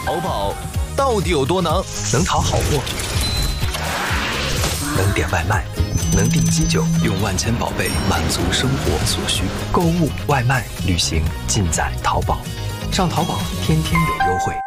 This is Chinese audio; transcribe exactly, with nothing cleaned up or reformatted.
淘宝到底有多能？ 能淘好货，能点外卖，能订机酒，用万千宝贝满足生活所需。购物、外卖、旅行，尽在淘宝。上淘宝，天天有优惠。